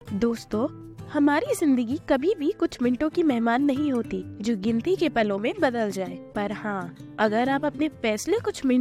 दोस्तों, हमारी जिंदगी कभी भी कुछ मिनटों की मेहमान नहीं होती जो गिनती के पलों में बदल जाए। पर हाँ, अगर आप अपने फैसले कुछ मिनट